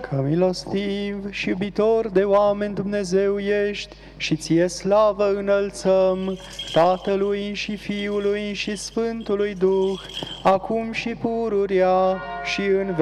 Că milostiv și iubitor de oameni Dumnezeu ești și ție slavă înălțăm, Tatălui și Fiului și Sfântului Duh, acum și pururea și în